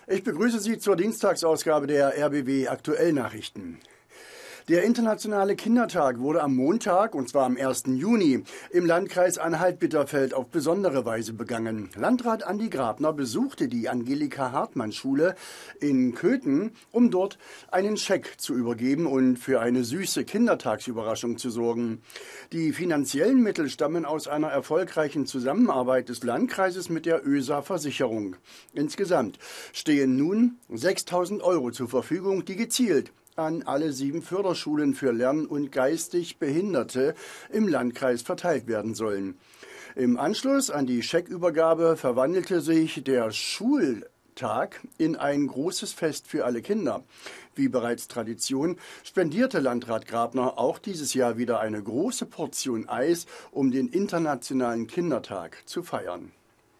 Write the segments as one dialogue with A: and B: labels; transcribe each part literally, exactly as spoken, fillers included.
A: Ich begrüße Sie zur Dienstagsausgabe der R B W Aktuellnachrichten. Der Internationale Kindertag wurde am Montag, und zwar am ersten Juni, im Landkreis Anhalt-Bitterfeld auf besondere Weise begangen. Landrat Andi Grabner besuchte die Angelika-Hartmann-Schule in Köthen, um dort einen Scheck zu übergeben und für eine süße Kindertagsüberraschung zu sorgen. Die finanziellen Mittel stammen aus einer erfolgreichen Zusammenarbeit des Landkreises mit der ÖSA-Versicherung. Insgesamt stehen nun sechstausend Euro zur Verfügung, die gezielt an alle sieben Förderschulen für Lern- und geistig Behinderte im Landkreis verteilt werden sollen. Im Anschluss an die Scheckübergabe verwandelte sich der Schultag in ein großes Fest für alle Kinder. Wie bereits Tradition spendierte Landrat Grabner auch dieses Jahr wieder eine große Portion Eis, um den Internationalen Kindertag zu feiern.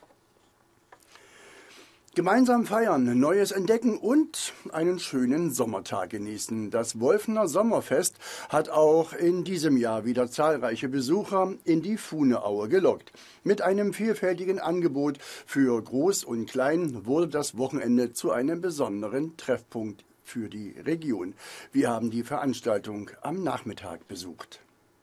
A: Gemeinsam feiern, Neues entdecken und einen schönen Sommertag genießen. Das Wolfener Sommerfest hat auch in diesem Jahr wieder zahlreiche Besucher in die Fuhneaue gelockt. Mit einem vielfältigen Angebot für Groß und Klein wurde das Wochenende zu einem besonderen Treffpunkt für die Region. Wir haben die Veranstaltung am Nachmittag besucht.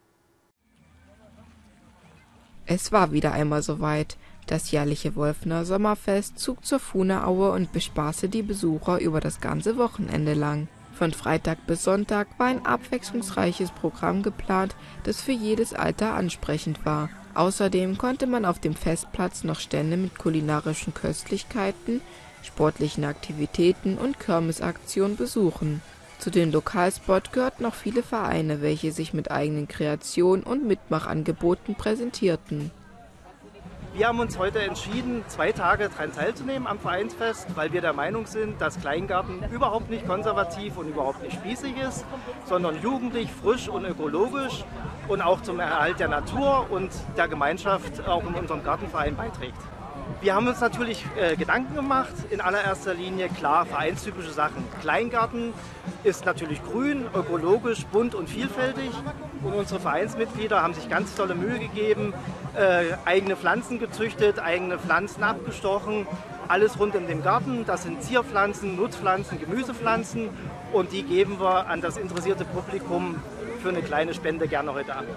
B: Es war wieder einmal soweit. Das jährliche Wolfener Sommerfest zog zur Fuhneaue und bespaßte die Besucher über das ganze Wochenende lang. Von Freitag bis Sonntag war ein abwechslungsreiches Programm geplant, das für jedes Alter ansprechend war. Außerdem konnte man auf dem Festplatz noch Stände mit kulinarischen Köstlichkeiten, sportlichen Aktivitäten und Kirmesaktionen besuchen. Zu den Lokalspot gehörten noch viele Vereine, welche sich mit eigenen Kreationen und Mitmachangeboten präsentierten.
C: Wir haben uns heute entschieden, zwei Tage daran teilzunehmen am Vereinsfest, weil wir der Meinung sind, dass Kleingarten überhaupt nicht konservativ und überhaupt nicht spießig ist, sondern jugendlich, frisch und ökologisch und auch zum Erhalt der Natur und der Gemeinschaft auch in unserem Gartenverein beiträgt. Wir haben uns natürlich äh, Gedanken gemacht, in allererster Linie klar vereinstypische Sachen. Kleingarten ist natürlich grün, ökologisch, bunt und vielfältig und unsere Vereinsmitglieder haben sich ganz tolle Mühe gegeben, äh, eigene Pflanzen gezüchtet, eigene Pflanzen abgestochen, alles rund um den Garten. Das sind Zierpflanzen, Nutzpflanzen, Gemüsepflanzen und die geben wir an das interessierte Publikum für eine kleine Spende gerne heute ab.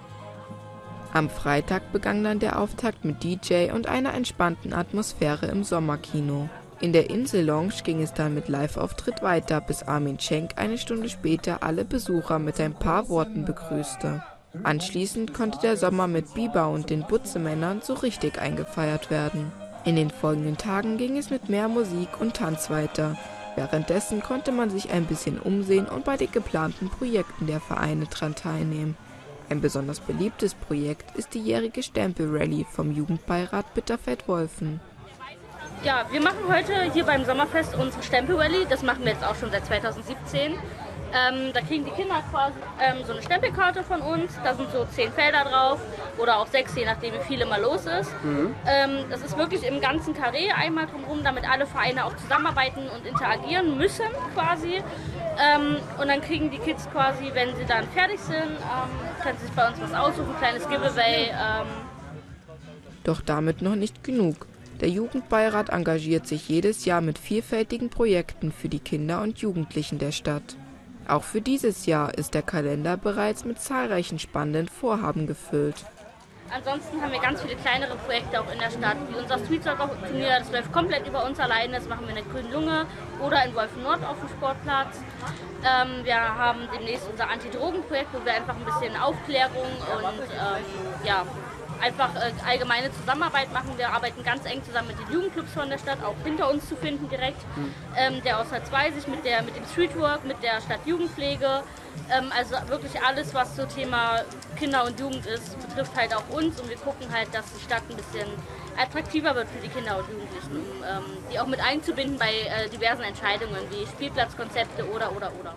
B: Am Freitag begann dann der Auftakt mit D J und einer entspannten Atmosphäre im Sommerkino. In der Insel-Lounge ging es dann mit Live-Auftritt weiter, bis Armin Schenk eine Stunde später alle Besucher mit ein paar Worten begrüßte. Anschließend konnte der Sommer mit Biber und den Butzemännern so richtig eingefeiert werden. In den folgenden Tagen ging es mit mehr Musik und Tanz weiter. Währenddessen konnte man sich ein bisschen umsehen und bei den geplanten Projekten der Vereine dran teilnehmen. Ein besonders beliebtes Projekt ist die jährige Stempel-Rallye vom Jugendbeirat Bitterfeld-Wolfen.
D: Ja, wir machen heute hier beim Sommerfest unsere Stempel-Rallye. Das machen wir jetzt auch schon seit zweitausendsiebzehn. Ähm, da kriegen die Kinder quasi ähm, so eine Stempelkarte von uns. Da sind so zehn Felder drauf oder auch sechs, je nachdem wie viel immer los ist. Mhm. Ähm, das ist wirklich im ganzen Karree einmal drumherum, damit alle Vereine auch zusammenarbeiten und interagieren müssen quasi. Ähm, und dann kriegen die Kids quasi, wenn sie dann fertig sind, ähm, können sie sich bei uns was aussuchen, ein kleines Giveaway. Ähm.
B: Doch damit noch nicht genug. Der Jugendbeirat engagiert sich jedes Jahr mit vielfältigen Projekten für die Kinder und Jugendlichen der Stadt. Auch für dieses Jahr ist der Kalender bereits mit zahlreichen spannenden Vorhaben gefüllt.
D: Ansonsten haben wir ganz viele kleinere Projekte auch in der Stadt, wie unser Street-Soccer-Turnier, das läuft komplett über uns alleine, das machen wir in der Grünen Lunge oder in Wolfen-Nord auf dem Sportplatz. Ähm, wir haben demnächst unser Anti-Drogen-Projekt, wo wir einfach ein bisschen Aufklärung und ähm, ja, einfach äh, allgemeine Zusammenarbeit machen. Wir arbeiten ganz eng zusammen mit den Jugendclubs von der Stadt, auch hinter uns zu finden direkt. Mhm. Ähm, der Aushalt zwei sich mit, der, mit dem Streetwork, mit der Stadtjugendpflege. Ähm, also wirklich alles, was so Thema Kinder und Jugend ist, betrifft halt auch uns. Und wir gucken halt, dass die Stadt ein bisschen attraktiver wird für die Kinder und Jugendlichen. Ähm, die auch mit einzubinden bei äh, diversen Entscheidungen wie Spielplatzkonzepte oder, oder, oder.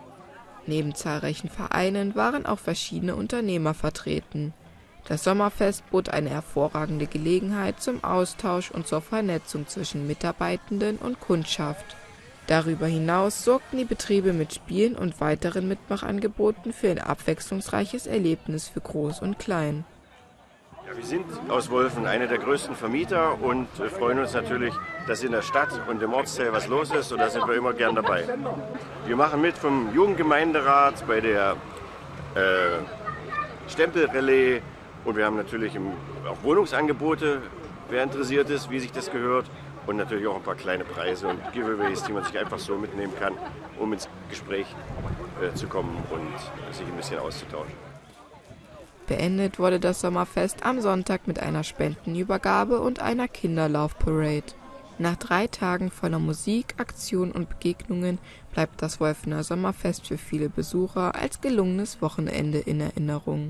B: Neben zahlreichen Vereinen waren auch verschiedene Unternehmer vertreten. Das Sommerfest bot eine hervorragende Gelegenheit zum Austausch und zur Vernetzung zwischen Mitarbeitenden und Kundschaft. Darüber hinaus sorgten die Betriebe mit Spielen und weiteren Mitmachangeboten für ein abwechslungsreiches Erlebnis für Groß und Klein.
E: Ja, Wir sind aus Wolfen einer der größten Vermieter und freuen uns natürlich, dass in der Stadt und im Ortsteil was los ist, und da sind wir immer gern dabei. Wir machen mit vom Jugendgemeinderat bei der äh, Stempelrallye, und wir haben natürlich im, auch Wohnungsangebote, wer interessiert ist, wie sich das gehört, und natürlich auch ein paar kleine Preise und Giveaways, die man sich einfach so mitnehmen kann, um ins Gespräch äh, zu kommen und sich ein bisschen auszutauschen.
B: Beendet wurde das Sommerfest am Sonntag mit einer Spendenübergabe und einer Kinderlaufparade. Nach drei Tagen voller Musik, Aktion und Begegnungen bleibt das Wolfener Sommerfest für viele Besucher als gelungenes Wochenende in Erinnerung.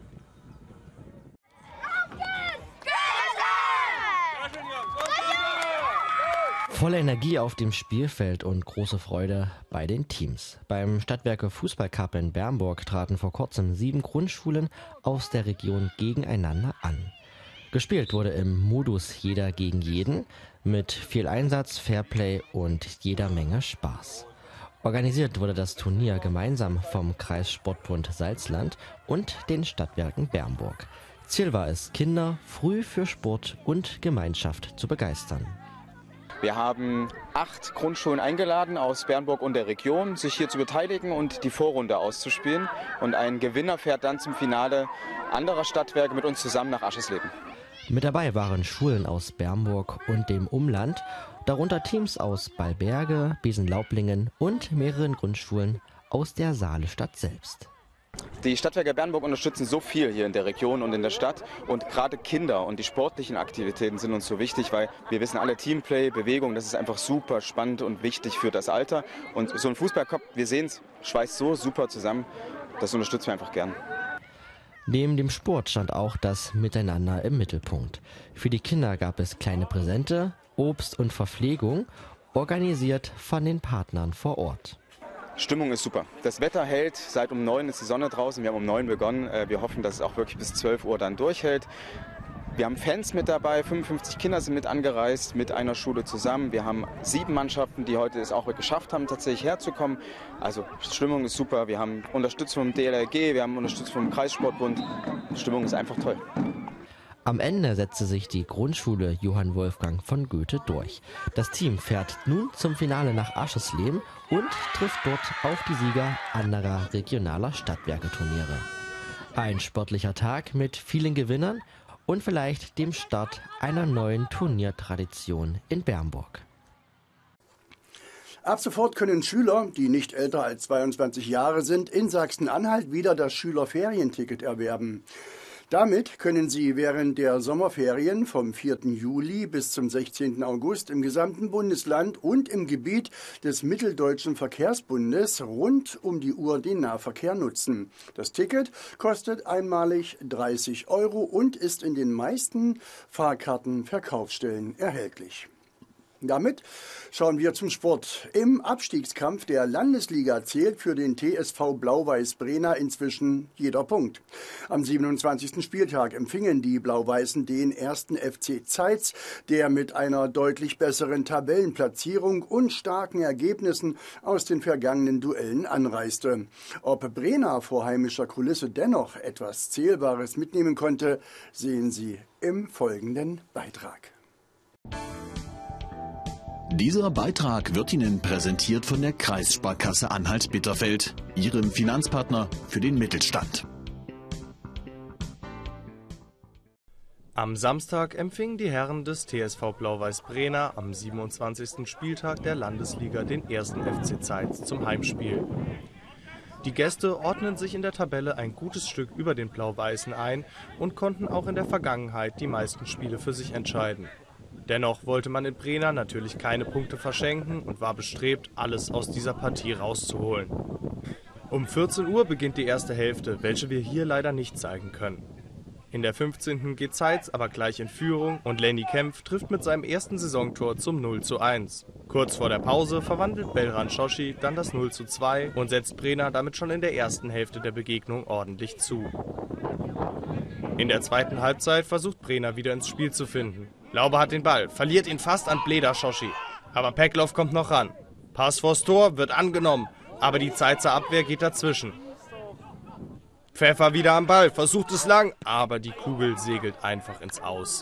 F: Volle Energie auf dem Spielfeld und große Freude bei den Teams. Beim Stadtwerke Fußballcup in Bernburg traten vor kurzem sieben Grundschulen aus der Region gegeneinander an. Gespielt wurde im Modus Jeder gegen jeden mit viel Einsatz, Fairplay und jeder Menge Spaß. Organisiert wurde das Turnier gemeinsam vom Kreissportbund Salzland und den Stadtwerken Bernburg. Ziel war es, Kinder früh für Sport und Gemeinschaft zu begeistern.
G: Wir haben acht Grundschulen eingeladen aus Bernburg und der Region, sich hier zu beteiligen und die Vorrunde auszuspielen. Und ein Gewinner fährt dann zum Finale anderer Stadtwerke mit uns zusammen nach Aschersleben.
F: Mit dabei waren Schulen aus Bernburg und dem Umland, darunter Teams aus Ballberge, Besenlaublingen und mehreren Grundschulen aus der Saalestadt selbst.
G: Die Stadtwerke Bernburg unterstützen so viel hier in der Region und in der Stadt, und gerade Kinder und die sportlichen Aktivitäten sind uns so wichtig, weil wir wissen alle, Teamplay, Bewegung, das ist einfach super spannend und wichtig für das Alter, und so ein Fußballcup, wir sehen es, schweißt so super zusammen, das unterstützen wir einfach gern.
F: Neben dem Sport stand auch das Miteinander im Mittelpunkt. Für die Kinder gab es kleine Präsente, Obst und Verpflegung, organisiert von den Partnern vor Ort.
G: Stimmung ist super. Das Wetter hält, seit um neun ist die Sonne draußen, wir haben um neun begonnen. Wir hoffen, dass es auch wirklich bis zwölf Uhr dann durchhält. Wir haben Fans mit dabei, fünfundfünfzig Kinder sind mit angereist, mit einer Schule zusammen. Wir haben sieben Mannschaften, die heute es auch geschafft haben, tatsächlich herzukommen. Also Stimmung ist super, wir haben Unterstützung vom D L R G, wir haben Unterstützung vom Kreissportbund. Die Stimmung ist einfach toll.
F: Am Ende setzte sich die Grundschule Johann Wolfgang von Goethe durch. Das Team fährt nun zum Finale nach Aschersleben und trifft dort auf die Sieger anderer regionaler Stadtwerke-Turniere. Ein sportlicher Tag mit vielen Gewinnern und vielleicht dem Start einer neuen Turniertradition in Bernburg.
A: Ab sofort können Schüler, die nicht älter als zweiundzwanzig Jahre sind, in Sachsen-Anhalt wieder das Schülerferienticket erwerben. Damit können Sie während der Sommerferien vom vierten Juli bis zum sechzehnten August im gesamten Bundesland und im Gebiet des Mitteldeutschen Verkehrsbundes rund um die Uhr den Nahverkehr nutzen. Das Ticket kostet einmalig dreißig Euro und ist in den meisten Fahrkartenverkaufsstellen erhältlich. Damit schauen wir zum Sport. Im Abstiegskampf der Landesliga zählt für den T S V Blau-Weiß Brena inzwischen jeder Punkt. Am siebenundzwanzigsten Spieltag empfingen die Blau-Weißen den ersten F C Zeitz, der mit einer deutlich besseren Tabellenplatzierung und starken Ergebnissen aus den vergangenen Duellen anreiste. Ob Brena vor heimischer Kulisse dennoch etwas Zählbares mitnehmen konnte, sehen Sie im folgenden Beitrag.
H: Dieser Beitrag wird Ihnen präsentiert von der Kreissparkasse Anhalt-Bitterfeld, Ihrem Finanzpartner für den Mittelstand.
I: Am Samstag empfingen die Herren des T S V Blau-Weiß Brena am siebenundzwanzigsten Spieltag der Landesliga den ersten F C Zeitz zum Heimspiel. Die Gäste ordnen sich in der Tabelle ein gutes Stück über den Blau-Weißen ein und konnten auch in der Vergangenheit die meisten Spiele für sich entscheiden. Dennoch wollte man in Brena natürlich keine Punkte verschenken und war bestrebt, alles aus dieser Partie rauszuholen. Um vierzehn Uhr beginnt die erste Hälfte, welche wir hier leider nicht zeigen können. In der fünfzehnten geht Zeitz aber gleich in Führung und Lenny Kempf trifft mit seinem ersten Saisontor zum null zu eins. Kurz vor der Pause verwandelt Belran Schoshi dann das null zu zwei und setzt Brena damit schon in der ersten Hälfte der Begegnung ordentlich zu. In der zweiten Halbzeit versucht Brena wieder ins Spiel zu finden. Laube hat den Ball, verliert ihn fast an Bleda Schoshi. Aber Pekloff kommt noch ran. Pass vors Tor wird angenommen, aber die Zeitzer Abwehr geht dazwischen. Pfeffer wieder am Ball, versucht es lang, aber die Kugel segelt einfach ins Aus.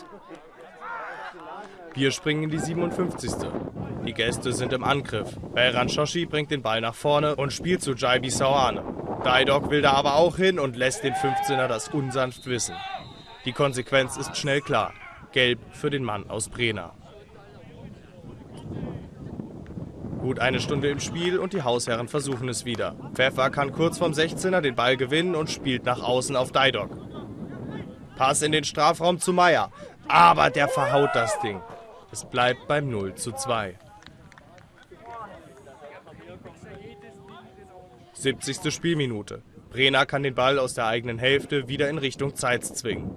I: Wir springen in die siebenundfünfzigste Die Gäste sind im Angriff. Behran Shoshi bringt den Ball nach vorne und spielt zu Jaibi Sawane. Daidok will da aber auch hin und lässt den fünfzehner das unsanft wissen. Die Konsequenz ist schnell klar. Gelb für den Mann aus Brena. Gut eine Stunde im Spiel und die Hausherren versuchen es wieder. Pfeffer kann kurz vom sechzehner den Ball gewinnen und spielt nach außen auf Daidok. Pass in den Strafraum zu Meier. Aber der verhaut das Ding. Es bleibt beim null zu zwei. siebzigste Spielminute. Brena kann den Ball aus der eigenen Hälfte wieder in Richtung Zeitz zwingen.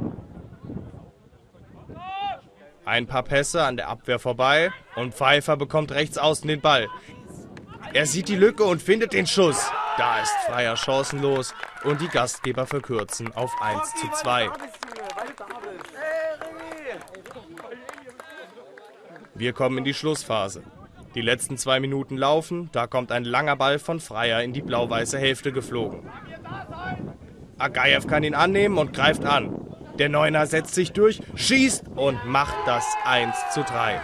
I: Ein paar Pässe an der Abwehr vorbei und Pfeiffer bekommt rechts außen den Ball. Er sieht die Lücke und findet den Schuss. Da ist Freier chancenlos und die Gastgeber verkürzen auf eins zu zwei. Wir kommen in die Schlussphase. Die letzten zwei Minuten laufen, da kommt ein langer Ball von Freier in die blau-weiße Hälfte geflogen. Agayev kann ihn annehmen und greift an. Der Neuner setzt sich durch, schießt und macht das eins zu drei.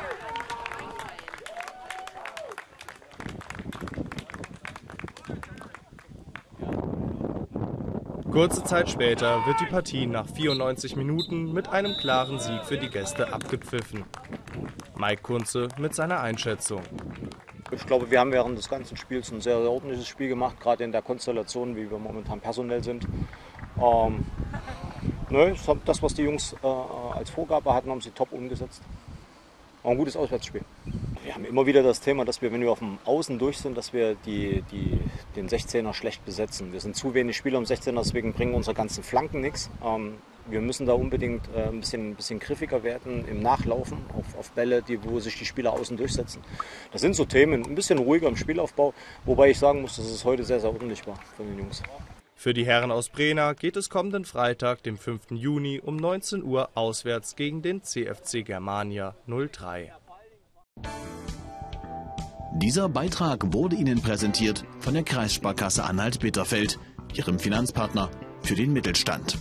I: Kurze Zeit später wird die Partie nach vierundneunzig Minuten mit einem klaren Sieg für die Gäste abgepfiffen. Mike Kunze mit seiner Einschätzung.
J: Ich glaube, wir haben während des ganzen Spiels ein sehr, sehr ordentliches Spiel gemacht, gerade in der Konstellation, wie wir momentan personell sind. Ähm, ne, das, was die Jungs äh, als Vorgabe hatten, haben sie top umgesetzt. War ein gutes Auswärtsspiel. Wir haben immer wieder das Thema, dass wir, wenn wir auf dem Außen durch sind, dass wir die, die, den sechzehner schlecht besetzen. Wir sind zu wenig Spieler im sechzehner, deswegen bringen unsere ganzen Flanken nichts. Ähm, wir müssen da unbedingt äh, ein, bisschen, ein bisschen griffiger werden im Nachlaufen auf, auf Bälle, die, wo sich die Spieler außen durchsetzen. Das sind so Themen, ein bisschen ruhiger im Spielaufbau, wobei ich sagen muss, dass es heute sehr, sehr ordentlich war von den Jungs.
I: Für die Herren aus Brena geht es kommenden Freitag, dem fünften Juni um neunzehn Uhr auswärts gegen den C F C Germania null drei.
H: Dieser Beitrag wurde Ihnen präsentiert von der Kreissparkasse Anhalt-Bitterfeld, Ihrem Finanzpartner für den Mittelstand.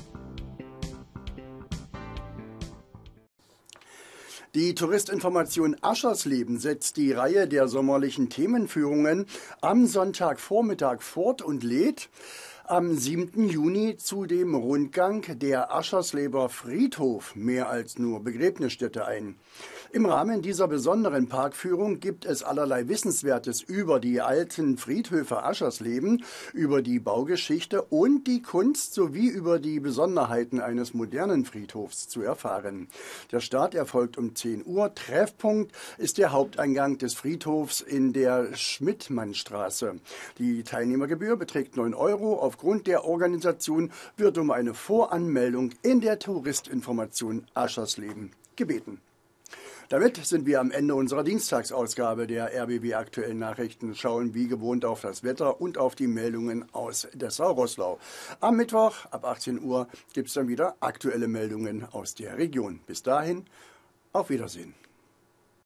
A: Die Touristinformation Aschersleben setzt die Reihe der sommerlichen Themenführungen am Sonntagvormittag fort und lädt am siebten Juni zu dem Rundgang der Aschersleber Friedhof, mehr als nur Begräbnisstätte, ein. Im Rahmen dieser besonderen Parkführung gibt es allerlei Wissenswertes über die alten Friedhöfe Aschersleben, über die Baugeschichte und die Kunst sowie über die Besonderheiten eines modernen Friedhofs zu erfahren. Der Start erfolgt um zehn Uhr. Treffpunkt ist der Haupteingang des Friedhofs in der Schmidtmannstraße. Die Teilnehmergebühr beträgt neun Euro. Aufgrund der Organisation wird um eine Voranmeldung in der Touristinformation Aschersleben gebeten. Damit sind wir am Ende unserer Dienstagsausgabe der R B B Aktuellen Nachrichten, schauen wie gewohnt auf das Wetter und auf die Meldungen aus Dessau-Roßlau. Am Mittwoch ab achtzehn Uhr gibt es dann wieder aktuelle Meldungen aus der Region. Bis dahin, auf Wiedersehen.